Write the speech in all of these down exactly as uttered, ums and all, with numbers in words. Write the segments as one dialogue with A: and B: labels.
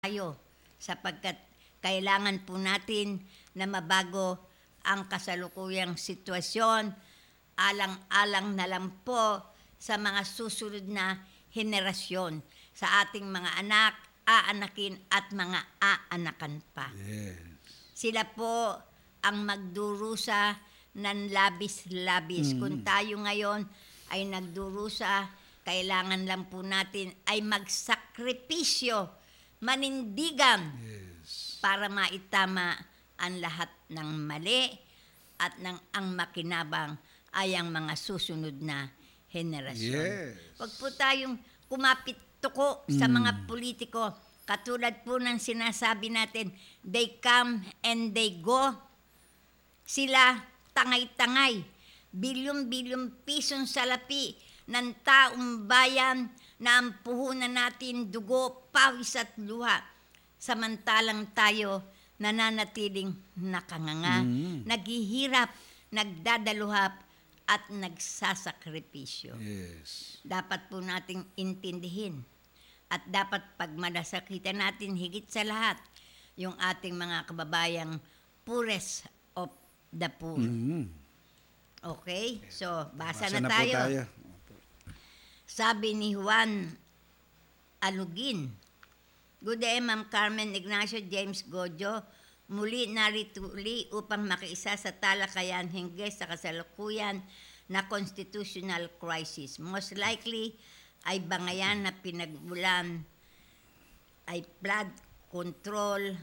A: tayo sapagkat kailangan po natin na mabago ang kasalukuyang sitwasyon, alang-alang na lang po sa mga susunod na henerasyon, sa ating mga anak, aanakin at mga aanakan pa.
B: Yes.
A: Sila po ang magdurusa ng labis-labis.
B: Mm.
A: Kung tayo ngayon ay nagdurusa, kailangan lang po natin ay magsakripisyo, manindigan,
B: Yes.
A: para maitama ang lahat ng mali at ng ang makinabang ay ang mga susunod na henerasyon.
B: Yes.
A: Huwag po tayong kumapit tuko sa mga politiko. Katulad po ng sinasabi natin, they come and they go. Sila tangay-tangay, bilyong-bilyong pisong salapi ng taong bayan na ang puhunan natin dugo, pawis at luha. Samantalang tayo nananatiling nakanganga,
B: Mm.
A: naghihirap, nagdadaluhap at nagsasakripisyo.
B: Yes.
A: Dapat po nating intindihin at dapat pagmalasakitan natin higit sa lahat yung ating mga kababayang poorest of the poor.
B: Mm.
A: Okay? So, basa,
B: Basa
A: na,
B: na po
A: tayo.
B: tayo.
A: Sabi ni Juan Alugin, "Good day, Ma'am Carmen Ignacio James Gojo. Muli narito uli upang makiisa sa talakayan hinggil sa kasalukuyan na constitutional crisis. Most likely ay bangayan na pinagmulan ay flood control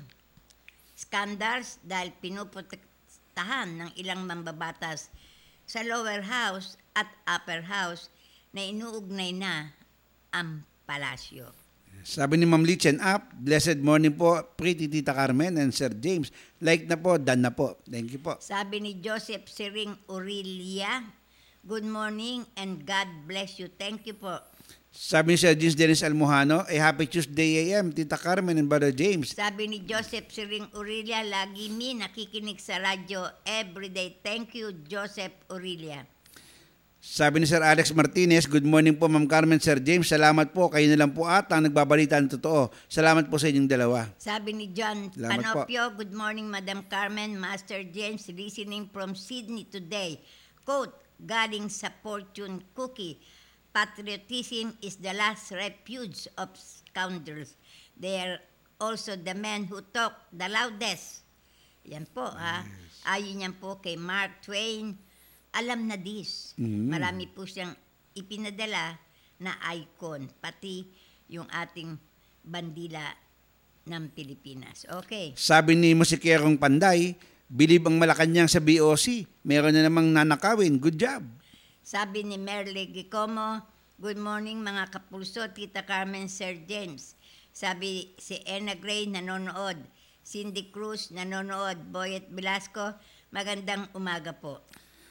A: scandals dahil pinuprotektahan ng ilang mambabatas sa lower house at upper house na inuugnay na ang palasyo."
B: Sabi ni Ma'amLichen Up, blessed morning po, pretty Tita Carmen and Sir James. Like na po, done na po. Thank you po.
A: Sabi ni Joseph Siring Aurelia, "Good morning and God bless you." Thank you po.
B: Sabi ni Sir James Dennis Almohano, a happy Tuesday A M, Tita Carmen and Brother James.
A: Sabi ni Joseph Siring Aurelia, "Lagi mi nakikinig sa radyo everyday." Thank you, Joseph Aurelia.
B: Sabi ni Sir Alex Martinez, good morning po Ma'am Carmen, Sir James. Salamat po, kayo na lang po ata ang nagbabalita ng totoo. Salamat po sa inyong dalawa.
A: Sabi ni John
B: Salamat
A: Panopio, "Good morning, Madam Carmen, Master James, listening from Sydney today." Quote, galing sa fortune cookie, "Patriotism is the last refuge of scoundrels. They are also the men who talk the loudest." Yan po, ha. Ayon yan po kay Mark Twain. Alam na this.
B: Mhm.
A: Marami po siyang ipinadala na icon, pati yung ating bandila ng Pilipinas. Okay.
B: Sabi ni Musikerong Panday, bilib ang Malacanang sa B O C. Meron na namang nanakawin. Good job.
A: Sabi ni Merle Gicomo, "Good morning mga kapulso, Tita Carmen, Sir James." Sabi si Ena Gray, nanonood. Cindy Cruz, nanonood. Boyet Velasco, magandang umaga po.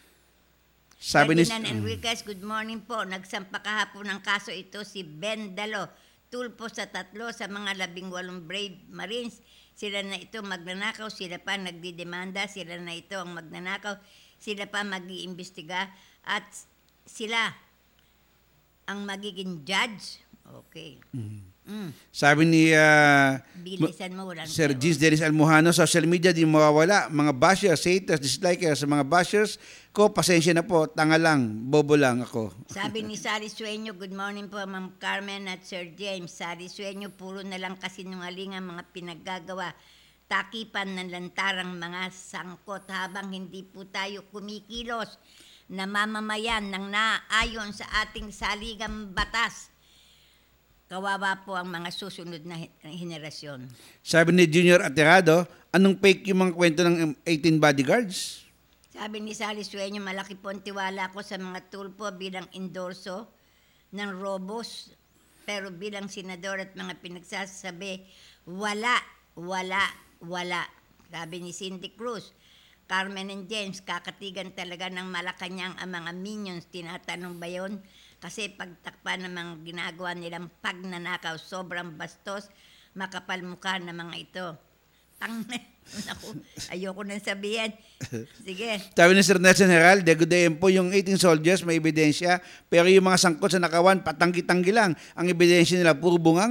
B: Sabi ni
A: Ferdinand Enriquez, "Good morning po. Nagsampa kahapon ng kaso ito si Ben Dalo. Tulpo sa tatlo sa mga labing walong Brave Marines. Sila na ito magnanakaw, sila pa nagdidemanda, sila na ito ang magnanakaw, sila pa mag-iimbestiga, at sila ang magiging judge." Okay. Mm.
B: Sabi ni ah,
A: Bilisan mo, walang
B: Sir
A: pero.
B: Gis Dennis Almohano, social media di mawawala. Mga bashers, haters, dislikers, sa mga bashers ko, pasensya na po, tanga lang, bobo lang ako.
A: Sabi ni Sally Sueño, "Good morning po Ma'am Carmen at Sir James." Sally Sueño, "Puro na lang kasinungaling ang mga pinaggagawa. Takipan ng lantarang mga sangkot habang hindi po tayo kumikilos na mamamayan ng naayon sa ating saligang batas. Kawawa po ang mga susunod na he- henerasyon."
B: Sabi ni Junior Aterado, anong fake yung mga kwento ng eighteen bodyguards?
A: Sabi ni Sally Sueño, "Malaki po ang tiwala ko sa mga tulpo bilang endorso ng Robos. Pero bilang senador at mga pinagsasabi, wala, wala, wala." Sabi ni Cindy Cruz, "Carmen and James, kakatigan talaga ng Malacanang ang mga minions. Tinatanong ba yun? Kasi pagtakpan ng mga ginagawa nilang pagnanakaw, sobrang bastos, makapal mukha ng mga ito." Ang naku, ayoko nang sabihin. Sige.
B: Sabi ni Sir Nelson Herald, good day po, yung eighteen soldiers may ebidensya, pero yung mga sangkot sa nakawan, patanggi-tanggi lang. Ang ebidensya nila, puro bunganga.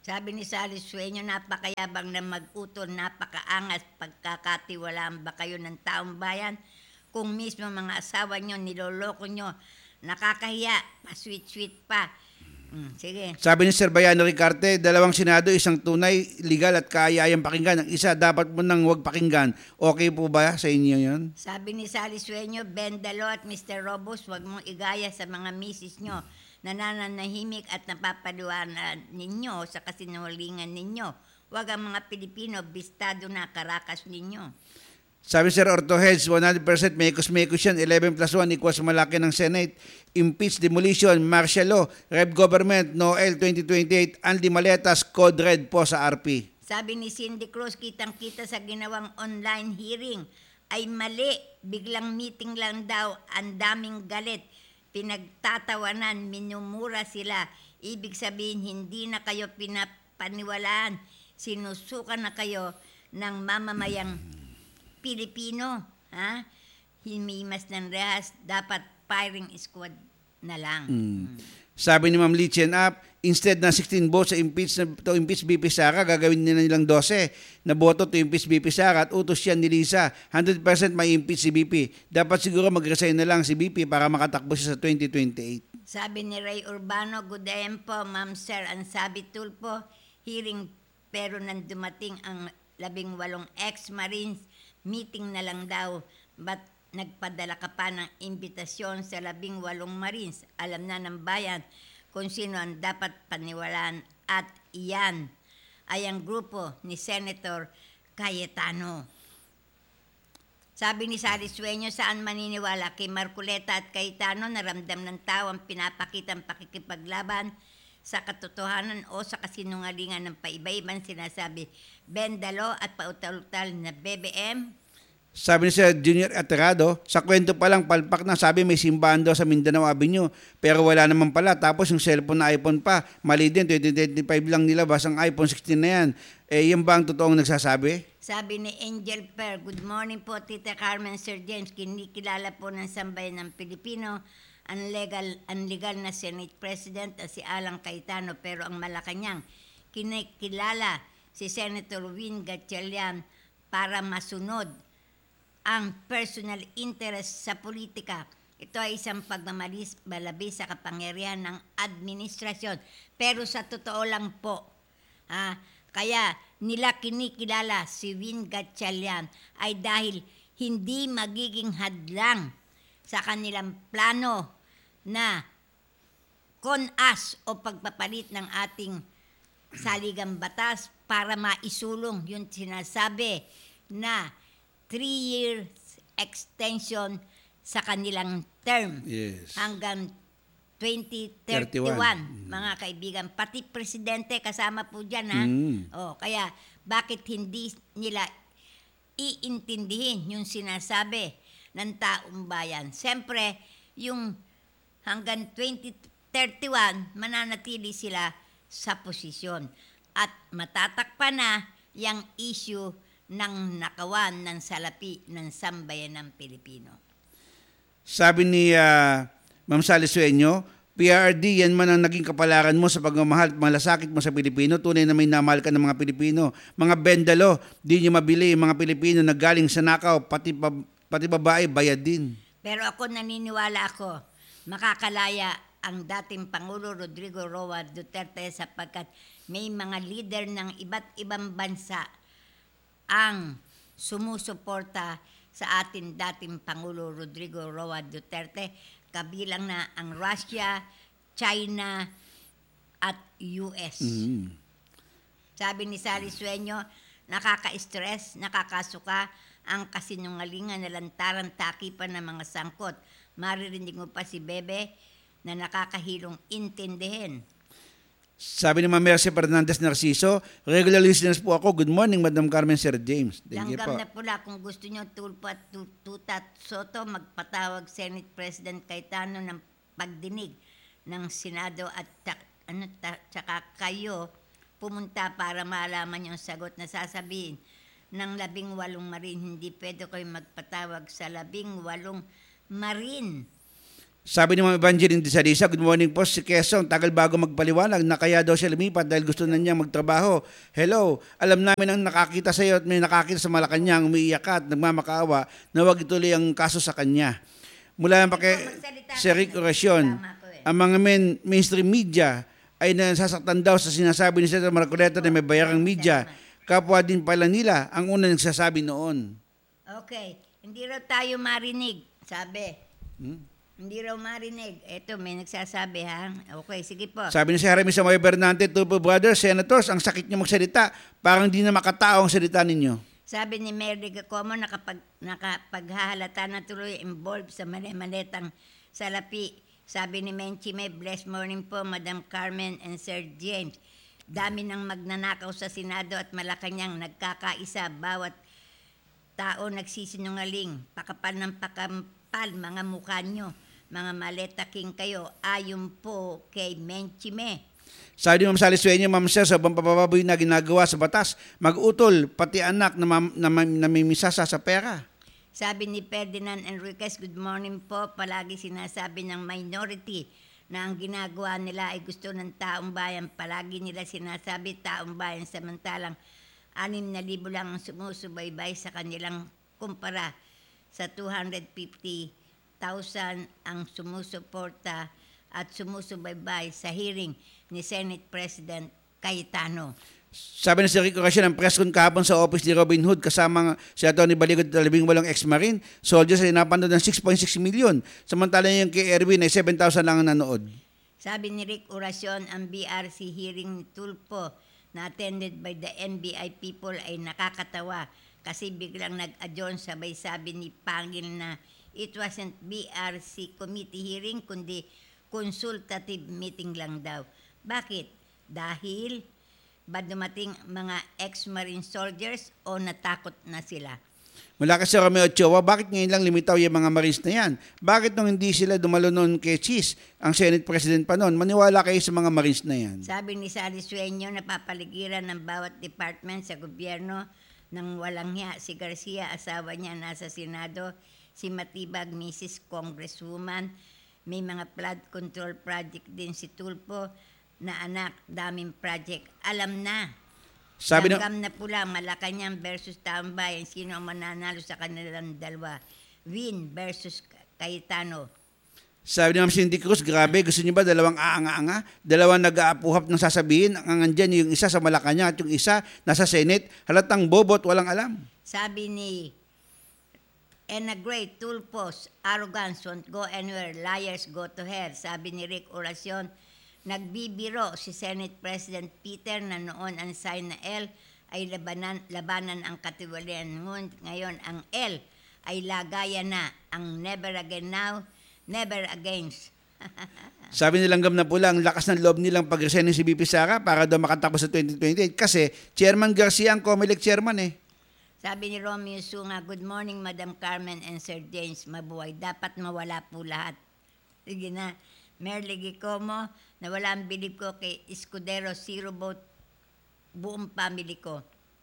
A: Sabi ni Sally Sueño, napakayabang na mag-utol, napakaangas, pagkakatiwalaan ba kayo ng taong bayan? Kung mismo mga asawa nyo, niloloko nyo, nakakahiya, pa-sweet-sweet pa. Mm, sige.
B: Sabi ni Sir Bayano Ricarte, dalawang Senado, isang tunay, legal at kaaya-ayang pakinggan. Ang isa, dapat mo nang huwag pakinggan. Okay po ba sa inyo yon?
A: Sabi ni Sally Sueño, Ben Dalo at mister Robos, huwag mong igaya sa mga misis nyo na nananahimik at napapaliwanag ninyo sa kasinungalingan ninyo. Huwag ang mga Pilipino, bistado na karakas ninyo.
B: Sabi ni Sir Ortoheads, one hundred percent mekos-mekos yan, eleven plus one equals malaki ng Senate, impeach, demolition, martial law, Rev Government, Noel twenty twenty-eight, Andy Maletas, Code Red po sa R P.
A: Sabi ni Cindy Cruz, kitang-kita sa ginawang online hearing ay mali. Biglang meeting lang daw, ang daming galit. Pinagtatawanan, minumura sila. Ibig sabihin, hindi na kayo pinapaniwalaan. Sinusukan na kayo ng mamamayang Pilipino. Ha? Himimas ng rehas, dapat firing squad na lang.
B: Mm. Sabi ni Ma'am Lee Chen Up, instead na sixteen votes sa impeach to impeach B P Sara, gagawin nila nilang twelve na boto to impeach B P Sara at utos yan ni Lisa. one hundred percent may impeach si B P. Dapat siguro mag-resign na lang si B P para makatakbo siya sa twenty twenty-eight.
A: Sabi ni Ray Urbano, good day po, Ma'am Sir. Ang sabi tulpo, hearing pero nang dumating ang labing walong ex-Marines, meeting na lang daw. But nagpadala ka pa ng imbitasyon sa labing walong Marines. Alam na ng bayan kung sino ang dapat paniwalaan at iyan ay ang grupo ni Senator Cayetano. Sabi ni Sally Sueño, saan maniniwala kay Marcoleta at Cayetano na ramdam ng tao ang pinapakitang pakikipaglaban sa katotohanan o sa kasinungalingan ng paiba-ibang sinasabi Ben Dalo at pautal-utal na B B M?
B: Sabi ni Sir Junior Aterado, sa kwento pa lang palpak na, sabi may simbahan daw sa Mindanao Avenue, pero wala naman pala. Tapos yung cellphone na iPhone pa, mali din, twenty twenty-five lang nilabas ang iPhone sixteen na yan. Eh, yan ba ang totoong nagsasabi?
A: Sabi ni Angel Per, good morning po Tita Carmen, Sir James, kinikilala po ng sambayan ng Pilipino, ang legal, ang legal na Senate President at si Alan Cayetano, pero ang Malacanang, kinikilala si Senator Win Gatchalian para masunod ang personal interest sa politika. Ito ay isang pagmamalis balabis sa kapangyarihan ng administrasyon. Pero sa totoo lang po, ha, kaya nila kinikilala si Win Gatchalian ay dahil hindi magiging hadlang sa kanilang plano na kon-as o pagpapalit ng ating saligang batas para maisulong yung sinasabi na three years extension sa kanilang term.
B: Yes.
A: Hanggang twenty thirty-one, mga kaibigan. Pati presidente kasama po dyan, ha?
B: Mm.
A: Oh, kaya bakit hindi nila iintindihin yung sinasabi ng taong bayan? Siyempre, yung hanggang twenty thirty-one, mananatili sila sa posisyon. At matatakpan na yung issue ng nakawan ng salapi ng sambayan ng Pilipino.
B: Sabi ni uh, Ma'am Sally Sueño, P R D, yan man ang naging kapalaran mo sa pagmamahal at malasakit mo sa Pilipino. Tunay na may namahal ka ng mga Pilipino. Mga bendalo, di nyo mabili yung mga Pilipino na galing sa nakaw, pati, pa, pati babae, bayad din.
A: Pero ako naniniwala ako, makakalaya ang dating Pangulo Rodrigo Roa Duterte sapagkat may mga leader ng iba't ibang bansa ang sumusuporta sa atin dating Pangulo Rodrigo Roa Duterte, kabilang na ang Russia, China, at U S.
B: Mm-hmm.
A: Sabi ni Sally Sueño, nakaka-stress, nakakasuka ang kasinungalingan na lantaran takipan ng mga sangkot. Maririnig mo pa si Bebe na nakakahilong intindihin.
B: Sabi ni Ma'am Mercy Fernandez Narciso, regular listeners po ako. Good morning, Madam Carmen, Sir James. Thank you
A: Langgam
B: po.
A: na pula kung gusto nyo Tulpo at Tutat Soto magpatawag Senate President Cayetano ng pagdinig ng Senado at ta, ano, ta, tsaka kayo pumunta para malaman yung sagot na sasabihin ng labing walong marin. Hindi pwede kayo magpatawag sa labing walong marin.
B: Sabi ni Ma'am Evangeline de Salisa, good morning po, si Quezon, tagal bago magpaliwanag na kaya daw siya lumipat dahil gusto na niya magtrabaho. Hello, alam namin ang nakakita sa iyo at may nakakita sa Malacanang, umiiyak ka at nagmamakaawa na huwag ituloy ang kaso sa kanya. Mula pa kay Sir Rick Oracion, ang mga main, mainstream media ay nasasaktan daw sa sinasabi ni Senator Marcoleta na may bayarang media. Kapwa din pala nila ang unang nagsasabi noon.
A: Okay, hindi raw tayo marinig, sabi.
B: Hmm?
A: Hindi raw marinig. Eto, may nagsasabi ha. Okay, sige po.
B: Sabi ni si Jeremy Samoy Bernante, Tulfo Brothers, Senators, ang sakit niyo magsalita. Parang di na makatao ang salita ninyo.
A: Sabi ni Mary Gacomo, nakapag, nakapaghahalata na tuloy involved sa mali-malitang salapi. Sabi ni Menchime, blessed morning po, Madam Carmen and Sir James. Dami ng magnanakaw sa Senado at Malacanang nagkakaisa. Bawat tao nagsisinungaling. Pakapal ng pakampal, mga mukha nyo. Mga maletaking kayo, ayon po kay Menchime.
B: Sabi ni Ma'am Sally Sueño, Ma'am Sir, sa pampababoy na ginagawa sa batas, mag-utol, pati anak na, mam, na, na namimisasa sa pera.
A: Sabi ni Ferdinand Enriquez, good morning po, palagi sinasabi ng minority na ang ginagawa nila ay gusto ng taong bayan. Palagi nila sinasabi taong bayan, samantalang anim na libo lang ang sumusubaybay sa kanilang kumpara sa two hundred fifty thousand ang sumusuporta at sumusubaybay sa hearing ni Senate President Cayetano.
B: Sabi ni Sir Rick Oracion, ang press con kahapon sa office ni Robin Hood kasama si Atty. Baligod at labing walong ex-marine, soldiers ay napanood ng six point six million. Samantala yung kay Erwin ay seven thousand lang ang nanood.
A: Sabi ni Rick Oracion, ang B R C hearing ni Tulfo na attended by the N B I people ay nakakatawa kasi biglang nag-adjourn, sabay sabi ni Pangil na it wasn't B R C committee hearing kundi consultative meeting lang daw. Bakit? Dahil ba dumating mga ex-marine soldiers o natakot na sila?
B: Mula kay Sir Romeo Ochoa, bakit ngayon lang limitaw yung mga Marines na yan? Bakit nung hindi sila dumalo noon kay Cheese, ang Senate President pa noon? Maniwala kayo sa mga Marines na yan.
A: Sabi ni Sally Sueño, napapaligiran ng bawat department sa gobyerno ng walang hiya. Si Garcia, asawa niya, nasa Senado. Si Matibag, Missus Congresswoman. May mga flood control project din si Tulfo na anak, daming project. Alam na.
B: Sabi ng
A: Langgam na pula, Malacanang versus Taong Bayan. Sino ang mananalo sa kanilang dalawa? Win versus Cayetano.
B: Sabi ni Ma'am Cindy Cruz, grabe, gusto niyo ba dalawang aanga-anga? Dalawang nag-aapuhap ng sasabihin, ang andyan yung isa sa Malacanang at yung isa nasa Senate, halatang bobot, walang alam.
A: Sabi ni Ena Gray, Tulfos, arrogance won't go anywhere, liars go to hell. Sabi ni Rick Oracion, nagbibiro si Senate President Peter na noon ang sign na L ay labanan, labanan ang katiwalian. Ngayon ang L ay lagayan na, ang never again now, never against.
B: Sabi nilang gam na pula, ang lakas ng loob nilang pag-resign ni si B P Sara para daw makatapos sa twenty twenty-eight kasi Chairman Garcia ang Comelec Chairman eh.
A: Sabi ni Romeo Sunga, good morning Madam Carmen and Sir James, mabuhay. Dapat mawala po lahat. Sige na. Merly Gicomo, nawala ang bilib ko kay Escudero, zero vote, buong family ko.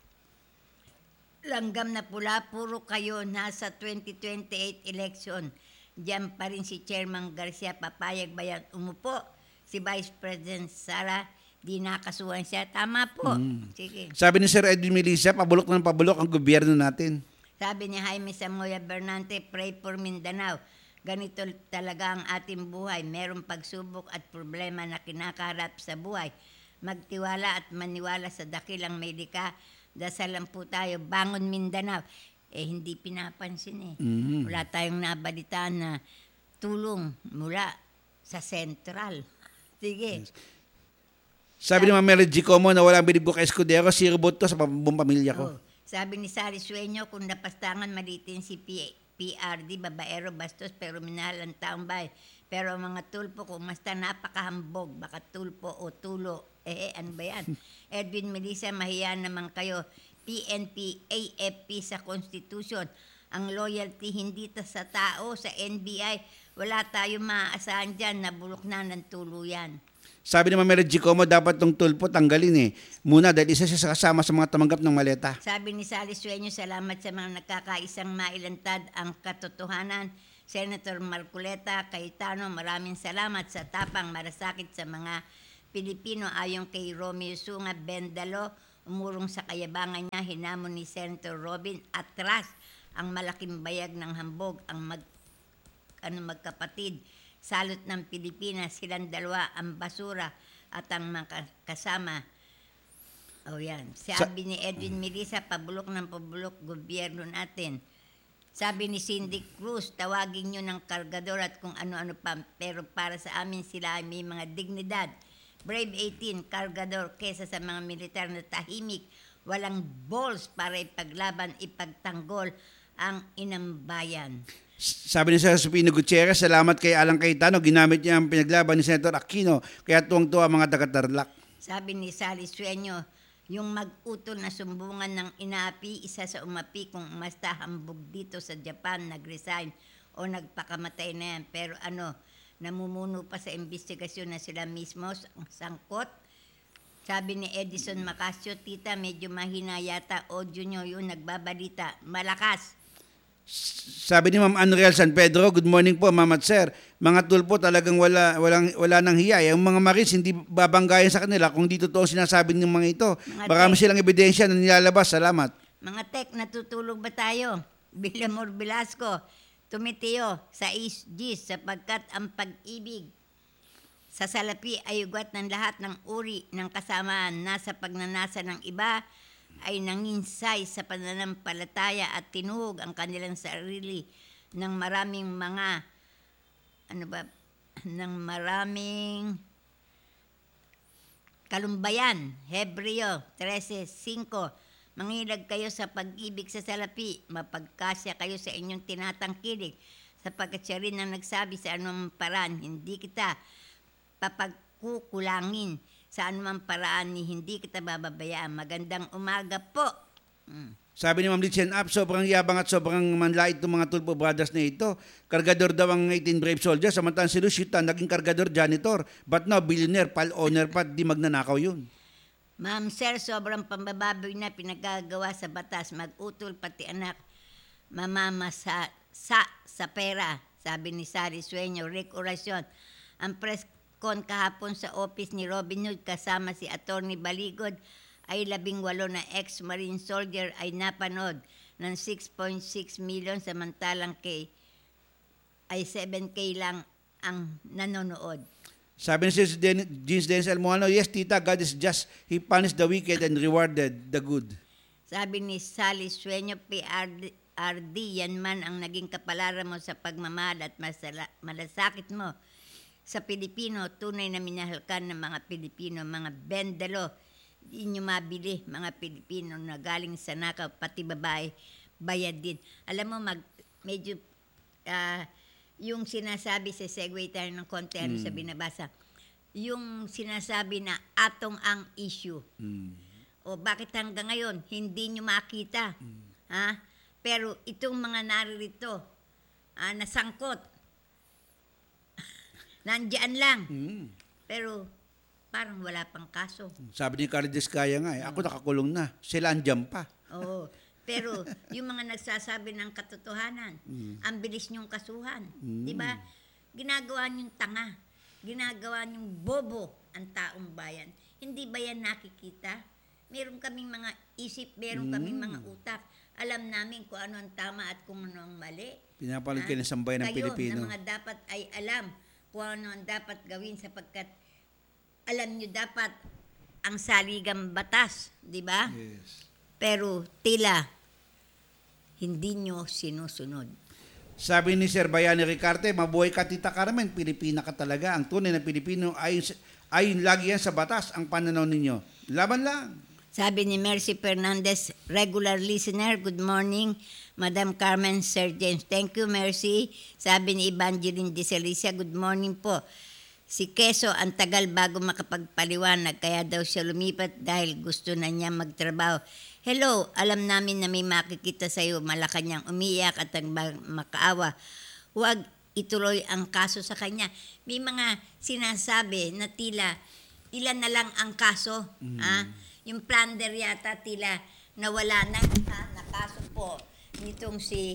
A: Langgam na pula, puro kayo nasa twenty twenty-eight election. Diyan pa rin si Chairman Garcia, papayag ba yan? Umupo si Vice President Sara, di nakasuhan siya. Tama po. Mm. Sige.
B: Sabi ni Sir Edwin Melissa, pabulok ng pabulok ang gobyerno natin.
A: Sabi ni Jaime Samoya Bernante, pray for Mindanao. Ganito talaga ang ating buhay. Merong pagsubok at problema na kinakaharap sa buhay. Magtiwala at maniwala sa dakilang may likha. Dasalan po tayo, bangon Mindanao. Eh, hindi pinapansin eh. Mm-hmm. Wala tayong nabalitaan na tulong mula sa Central. Sige.
B: Sabi ni Ma'am Mary Gicomo na walang bilib ko kay Escudero, zero vote to sa buong pamilya ko.
A: Oh. Sabi ni Sally Sueño, kung napastangan malitin si P R D, babaero, bastos, pero minahal ang taong bayan. Pero mga Tulfo, kung basta napakahambog, baka Tulfo o Tulo, eh, ano ba yan? Edwin Melissa, mahiya naman kayo. P N P, A F P sa Constitution. Ang loyalty hindi ta sa tao, sa N B I. Wala tayong maaasahan dyan, nabulok na ng tuluyan.
B: Sabi ni Ma'am Mary Gicomo, dapat tong Tulfo tanggalin eh. Muna dahil isa siya sa kasama sa mga tumanggap ng maleta.
A: Sabi ni Sally Sueño, salamat sa mga nagkakaisang mailantad ang katotohanan. Senator Marcoleta Cayetano, maraming salamat sa tapang marasakit sa mga Pilipino. Ayon kay Romeo Sunga Bendalo, umurong sa kayabangan niya, hinamon ni Senator Robin atras ang malaking bayag ng hambog ang mag, ano, magkapatid. Salot ng Pilipinas, silang dalawa ang basura at ang mga kasama. Oh yan. Sabi ni Edwin Melissa, pabulok ng pabulok gobyerno natin. Sabi ni Cindy Cruz, tawagin nyo ng kargador at kung ano-ano pa. Pero para sa amin sila ay may mga dignidad. Brave eighteen, kargador kesa sa mga militar na tahimik, walang balls para ipaglaban, ipagtanggol ang inambayan.
B: Sabi ni Sir Supino Gutierrez, salamat kay Alang Cayetano, ginamit niya ang pinaglaban ni Senator Aquino, kaya tuwang-tuwa mga taga-Tarlac.
A: Sabi ni Sally Sueño, yung mag-utol na sumbungan ng inaapi, isa sa umapi kung umasta hambog dito sa Japan, nag-resign o nagpakamatay na yan. Pero ano, namumuno pa sa investigasyon na sila mismo ang sangkot. Sabi ni Edison Macasio, tita, medyo mahina yata audio nyo yung nagbabalita. Malakas.
B: Sabi ni Ma'am Anriel San Pedro, good morning po Ma'am at Sir. Mga tulpo talagang wala walang wala nang hiya. Yung mga Marines hindi babanggayan sa kanila kung di totoo sinasabi ng mga ito.
A: Mga
B: Marami
A: tek.
B: silang ebidensya na nilalabas. Salamat.
A: Mga tek, natutulog ba tayo? Villamor Velasco, tumitiyo sa East G's sapagkat ang pag-ibig sa salapi ay ugat ng lahat ng uri ng kasamaan. Nasa pagnanasa ng iba ay nanginsay sa pananampalataya at tinuhog ang kanilang sarili ng maraming mga ano ba ng maraming kalumbayan. Hebreo thirteen five, mangilag kayo sa pag-ibig sa salapi, mapagkasya kayo sa inyong tinatangkilik, sapagkat siya rin ang nagsabi sa anumang paraan, hindi kita papagkukulangin sa anumang paraan ni hindi kita bababayaan. Magandang umaga po. Mm.
B: Sabi ni Ma'am Litchen Up, sobrang yabang at sobrang manlait ng mga Tulpo Brothers na ito. Kargador daw ang eighteen Brave Soldiers, samantalang si Luciuta naging kargador janitor. But now, billionaire, pal owner pa, di magnanakaw yun.
A: Ma'am Sir, sobrang pambababoy na pinagagawa sa batas. Mag-utol pati anak, mamamasa sa, sa pera. Sabi ni Sari Sueño, Rick Oracion. Ang press con kahapon sa office ni Robin Hood kasama si Attorney Baligod ay labing walo na ex-marine soldier ay napanood ng six point six million samantalang kay ay seven K lang ang nanonood.
B: Sabi ni Sis Den- Jeans Denzel Moano, yes tita, God is just, He punished the wicked and rewarded the good.
A: Sabi ni Sally Sueño, P R D, R D, yan man ang naging kapalaran mo sa pagmamahal at masala, malasakit mo sa Pilipino. Tunay na minahal ka ng mga Pilipino, mga bendalo. Hindi nyo mabili, mga Pilipino na galing sa nakaw, pati babae, bayad din. Alam mo, mag, medyo, uh, yung sinasabi sa segue tayo ng konti, ano
B: Mm.
A: sa binabasa, yung sinasabi na atong ang issue.
B: Mm.
A: O bakit hanggang ngayon, hindi nyo makita. Ha? Pero itong mga naririto, ah, nasangkot, nandiyan lang.
B: Mm.
A: Pero parang wala pang kaso.
B: Sabi ni Carl Descaya nga, eh, ako nakakulong na, sila andyan pa.
A: Oo. Pero yung mga nagsasabi ng katotohanan, ang bilis niyong kasuhan.
B: Mm.
A: Di ba? Ginagawa niyong tanga. Ginagawa niyong bobo ang taong bayan. Hindi ba yan nakikita? Meron kaming mga isip, meron kaming mga utak. Alam namin kung ano ang tama at kung ano ang mali.
B: Pinapalad
A: Ha?
B: kayo ng sambayan ng
A: Kayo
B: Pilipino.
A: na mga dapat ay alam kung ano ang dapat gawin sapagkat alam nyo dapat ang saligang batas, di ba?
B: Yes.
A: Pero tila hindi nyo sinusunod.
B: Sabi ni Sir Bayani Ricarte, mabuhay ka Tita Carmen, Pilipina ka talaga. Ang tunay na Pilipino ay ayon lagi yan sa batas ang pananaw ninyo. Laban lang.
A: Sabi ni Mercy Fernandez, regular listener, good morning, Madam Carmen, Sir James. Thank you, Mercy. Sabi ni Evangeline de Celicia, good morning po. Si Keso, ang tagal bago makapagpaliwanag, kaya daw siya lumipat dahil gusto na niya magtrabaho. Hello, alam namin na may makikita sa iyo, Malacanang umiyak at ang makaawa. Huwag ituloy ang kaso sa kanya. May mga sinasabi na tila, ilan na lang ang kaso,
B: Mm.
A: ah? Yung plunder yata tila nawala na, ha, na kaso po nitong si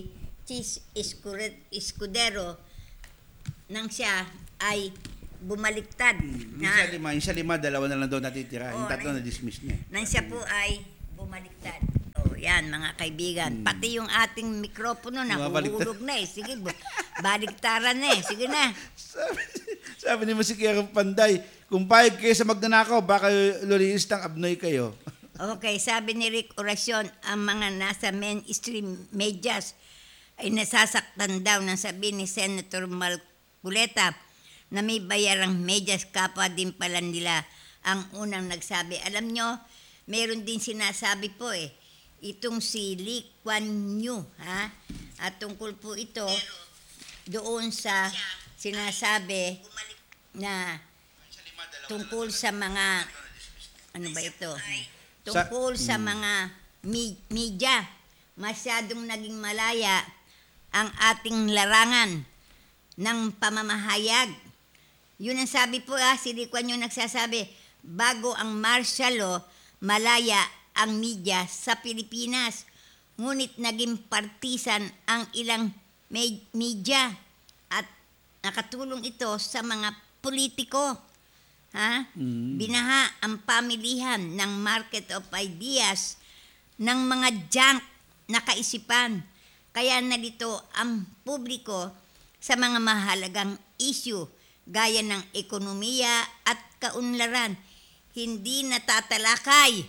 A: Chis Escure- Escudero nang siya ay bumaliktad
B: Yung
A: na
B: sa lima, yung sa lima, dalawa na lang daw natitira. Yung
A: Oo,
B: tatlo
A: na-
B: na-dismiss niya.
A: nang siya po ay bumaliktad. Oh, yan mga kaibigan. Pati yung ating mikropono na
B: Bumabaliktad.
A: huhulog na eh. Sige, bu- baliktaran na eh. Sige na.
B: Sabi, sabi ni Masikero Panday, kung payag kayo sa magnanakaw, baka lulilistang abnoy kayo.
A: Okay, sabi ni Rick Oracion, ang mga nasa mainstream medias ay nasasaktan daw ng sabi ni Senator Marculeta na may bayarang medyas kapwa din pala nila ang unang nagsabi. Alam nyo, meron din sinasabi po eh, itong si Lee Kuan Yew, ha? At tungkol po ito doon sa sinasabi na tungkol sa mga, ano ba ito? Tungkol sa, mga mi- media, masyadong naging malaya ang ating larangan ng pamamahayag. Yun ang sabi po ah, si Lee Kuan Yew nagsasabi, bago ang martial law, malaya ang media sa Pilipinas. Ngunit naging partisan ang ilang me- media at nakatulong ito sa mga politiko. Ha? Binaha ang pamilihan ng market of ideas ng mga junk na kaisipan. Kaya nalito ang publiko sa mga mahalagang issue gaya ng ekonomiya at kaunlaran. Hindi natatalakay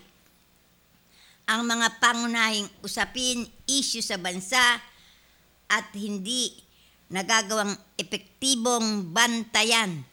A: ang mga pangunahing usapin, issue sa bansa at hindi nagagawang epektibong bantayan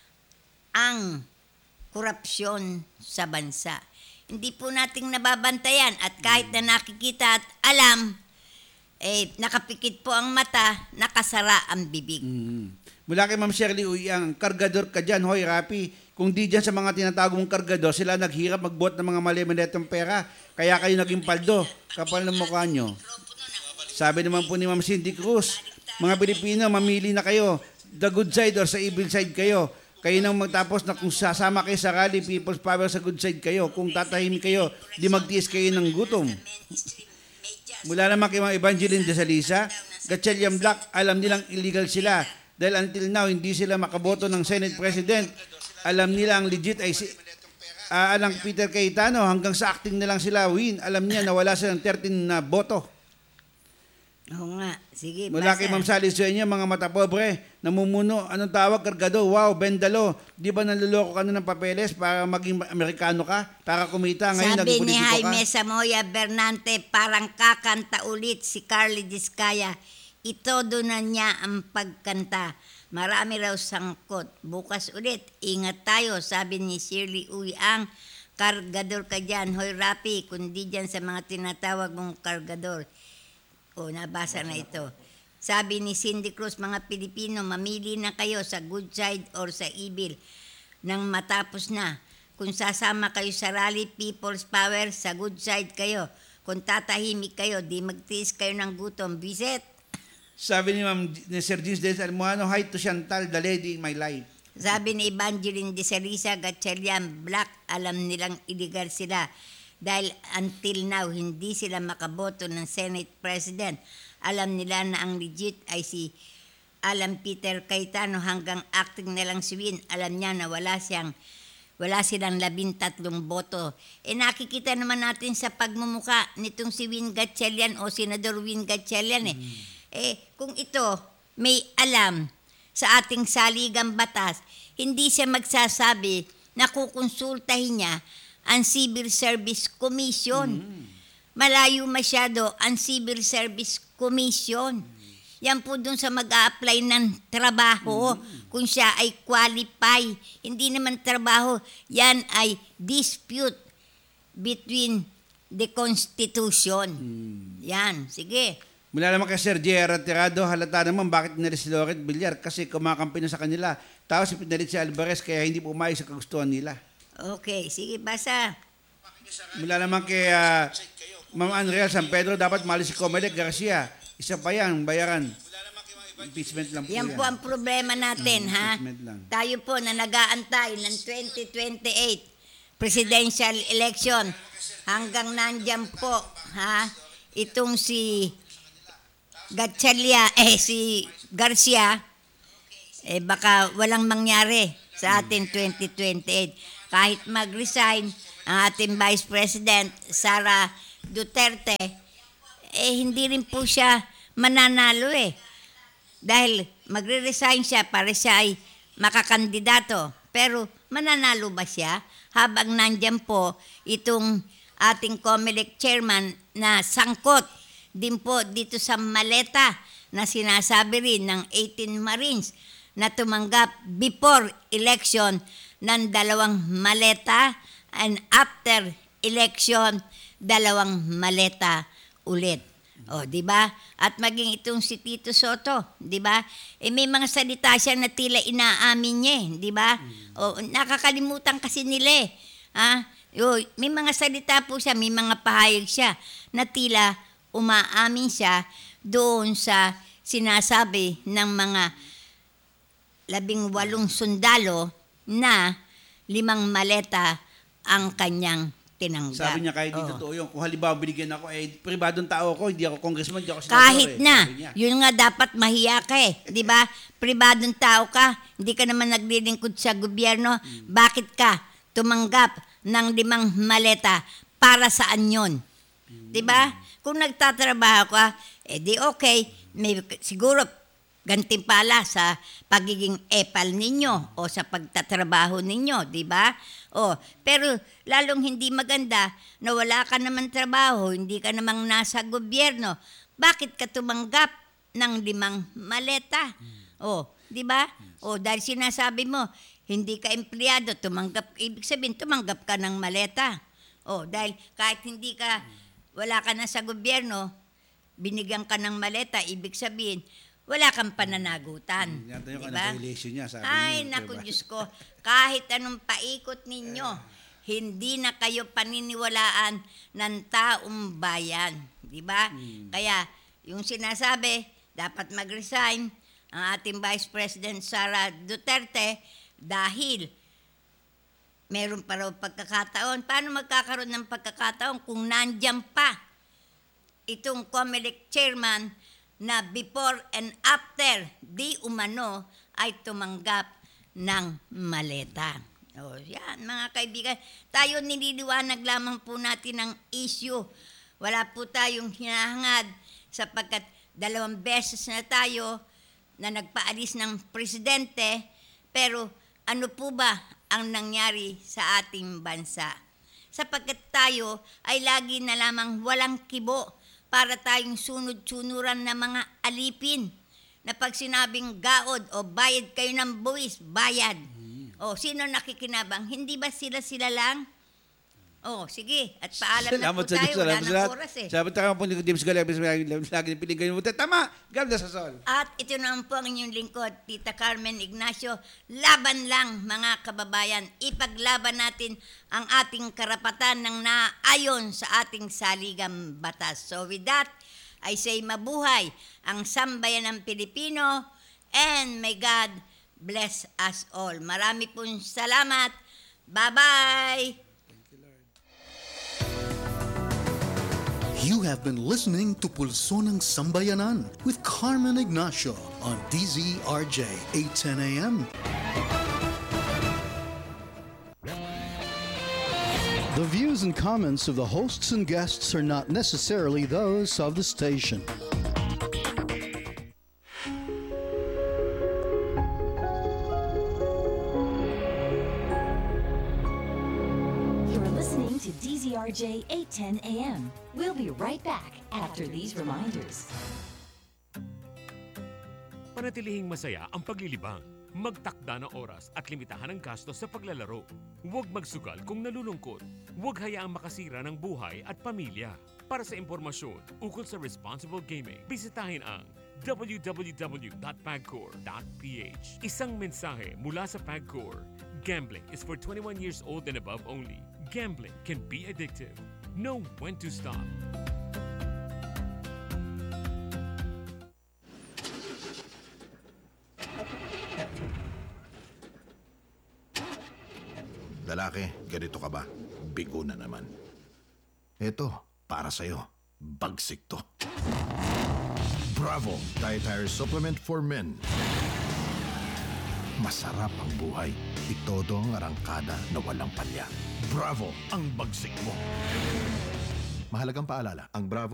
A: ang korupsyon sa bansa. Hindi po nating nababantayan at kahit na nakikita at alam, eh, nakapikit po ang mata, nakasara ang bibig.
B: Mm. Mula kay Ma'am Shirley Uyang, kargador ka dyan, hoy Rapi. Kung di dyan sa mga tinatawag mong kargador, sila naghirap magbot ng mga mali-malitong pera. Kaya kayo naging paldo. Kapal ng mukha nyo. Sabi naman po ni Ma'am Cindy Cruz, mga Pilipino, mamili na kayo. The good side or sa evil side kayo. Kayo nang magtapos na kung sasama kayo sa rally, people's power sa good side kayo. Kung tatahimik kayo, di magtiis kayo ng gutom. Mula naman kay mga Evangeline de Salisa, Gatchalian Black, alam nilang illegal sila. Dahil until now, hindi sila makaboto ng Senate President. Alam nila ang legit ay si uh, alang Peter Cayetano. Hanggang sa acting na lang sila win. Alam niya na wala silang thirteen na boto.
A: Oo nga. Sige,
B: Mula
A: basa.
B: kay Ma'am Sally Sueño, mga mata pobre, namumuno, anong tawag, kargado, wow, bendalo. Di ba naluloko ka na ng papeles para maging Amerikano ka? Para kumita, ngayon
A: Sabi
B: naging
A: ni
B: politiko
A: Jaime
B: ka?
A: Samoya Bernante, parang kakanta ulit si Carly Discaya. Itodo na niya ang pagkanta. Marami raw sangkot. Bukas ulit, ingat tayo, sabi ni Shirley Uyang. Kargador ka dyan, hoy Rapi, kundi dyan sa mga tinatawag mong kargador. O, nabasa na ito. Sabi ni Cindy Cruz, mga Pilipino, mamili na kayo sa good side or sa evil. Nang matapos na, kung sasama kayo sa rally, people's power, sa good side kayo. Kung tatahimik kayo, di magtiis kayo ng gutom. Visit.
B: Sabi ni Ma'am ni Sir Jeans Dennis Almohano, hi to Chantal, the lady in my life.
A: Sabi ni Evangeline de Salisa, Gatchalian Black, alam nilang illegal sila. Dahil until now, hindi sila makaboto ng Senate President. Alam nila na ang legit ay si Alan Peter Cayetano, hanggang acting na lang si Win. Alam niya na wala siyang wala silang labintatlong boto. E nakikita naman natin sa pagmumuka nitong si Win Gatchalian o Senador Win Gatchalian eh. Mm. Eh kung ito may alam sa ating saligang batas, hindi siya magsasabi na kukonsultahin niya ang Civil Service Commission. Mm. Malayo masyado ang Civil Service Commission. Yan po dun sa mag-a-apply ng trabaho. Mm. Kung siya ay qualify. Hindi naman trabaho. Yan ay dispute between the Constitution. Mm. Yan. Sige.
B: Mula naman kay Sir Gerard Tirado, halata naman bakit pinalit si Loret Villar kasi kumakampi na sa kanila. Tapos pinalit si Alvarez kaya hindi pumayag sa kagustuhan nila.
A: Okay, sige, basa.
B: Mula naman kay uh, Ma'am Andrea San Pedro, dapat malis si Comelec Garcia. Isa pa yan, bayaran. Impeachment lang po yan.
A: Yan po ang problema natin,
B: Mm,
A: ha?
B: impeachment lang.
A: Tayo po na nag-aantay ng twenty twenty-eight presidential election. Hanggang nandyan po, ha? Itong si Gatchalian, eh si Garcia, eh baka walang mangyari sa atin twenty twenty-eight. Kahit mag-resign ang ating Vice President, Sara Duterte, eh hindi rin po siya mananalo eh. Dahil magre-resign siya para siya ay makakandidato. Pero mananalo ba siya habang nandyan po itong ating COMELEC chairman na sangkot din po dito sa maleta na sinasabi rin ng eighteen Marines na tumanggap before election ng dalawang maleta and after election dalawang maleta ulit. O, di ba? At maging itong si Tito Soto, di ba? Eh may mga salita siya na tila inaamin niya, eh, di ba? O nakakalimutan kasi nila eh. Ha? O, may mga salita po siya, may mga pahayag siya na tila umaamin siya doon sa sinasabi ng mga labing walong sundalo na limang maleta ang kanyang tinanggap.
B: Sabi niya kahit di
A: Oo.
B: totoo yun. Kung halimbawa binigyan ako, eh, pribadong tao ko, hindi ako congressman, hindi ako senador.
A: Kahit
B: eh,
A: na,
B: sabi niya.
A: yun nga dapat mahiya ka eh. Di ba? Pribadong tao ka, hindi ka naman naglilingkod sa gobyerno. Bakit ka tumanggap ng limang maleta? Para saan yun? Di ba? Kung nagtatrabaho ka, eh di okay. May, siguro gantimpala sa pagiging epal ninyo o sa pagtatrabaho ninyo, di ba? O, pero lalong hindi maganda na wala ka naman trabaho, hindi ka namang nasa gobyerno. Bakit ka tumanggap ng limang maleta? O, di ba? O, dahil sinasabi mo, hindi ka empleyado, tumanggap, ibig sabihin, tumanggap ka ng maleta. O, dahil kahit hindi ka, wala ka na sa gobyerno, binigyan ka ng maleta, ibig sabihin, wala kang pananagutan.
B: Hmm, yata yung
A: diba?
B: violation niya, sabi
A: Ay,
B: niya,
A: naku
B: diba?
A: Diyos ko, kahit anong paikot ninyo, hindi na kayo paniniwalaan ng taong bayan. Di ba?
B: Hmm.
A: Kaya, yung sinasabi, dapat mag-resign ang ating Vice President Sara Duterte dahil meron pa raw pagkakataon. Paano magkakaroon ng pagkakataon kung nandyan pa itong COMELEC chairman na before and after di umano ay tumanggap ng maleta. O yan, mga kaibigan. Tayo nililiwanag lamang po natin ang issue. Wala po tayong hinahangad sapagkat dalawang beses na tayo na nagpaalis ng presidente, pero ano po ba ang nangyari sa ating bansa? Sapagkat tayo ay lagi na lamang walang kibo para tayong sunod-sunuran na mga alipin na pag sinabing gaod o bayad kayo ng buwis, bayad. O sino nakikinabang? Hindi ba sila-sila lang? O sige, at paalam na po
B: Salamat sa
A: tayo,
B: Diyos.
A: wala
B: Salamat sa
A: ng
B: lahat.
A: oras eh.
B: Sabi tayo po ni James Galapis, lagi ng piling kayo. Tama! Ganda sa sol.
A: At ito naman po ang inyong lingkod, Tita Carmen Ignacio. Laban lang mga kababayan. Ipaglaban natin ang ating karapatan ng naayon sa ating saligang batas. So with that, I say mabuhay ang sambayan ng Pilipino and may God bless us all. Marami pong salamat. Bye-bye!
C: You have been listening to Pulso ng Sambayanan with Carmen Ignacio on D Z R J eight ten A M. The views and comments of the hosts and guests are not necessarily those of the station.
D: You're listening to D Z R J eight ten A M. We'll be right back after these reminders.
E: Panatilihing masaya ang paglilibang. Magtakda ng oras at limitahan ang gastos sa paglalaro. Huwag magsugal kung nalulungkot. Huwag hayaang makasira ng buhay at pamilya. Para sa impormasyon ukol sa responsible gaming, bisitahin ang w w w dot pagcor dot p h. Isang mensahe mula sa Pagcor. Gambling is for twenty-one years old and above only. Gambling can be addictive. Know when to stop.
F: Lalaki, ganito ka ba? Bigo na naman. Eto, para sa'yo. Bagsik to. Bravo, dietary supplement for men. Masarap ang buhay. Itodo ang arangkada na walang palya. Bravo, ang bagsik mo. Mahalagang paalala, ang Bravo